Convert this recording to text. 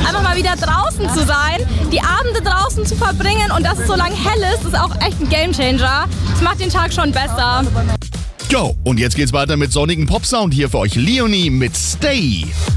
einfach mal wieder draußen zu sein, die Abende draußen zu verbringen und dass es so lange hell ist auch echt ein Gamechanger. Das macht den Tag schon besser. Go! Und jetzt geht's weiter mit sonnigen Popsound. Hier für euch Leonie mit Stay.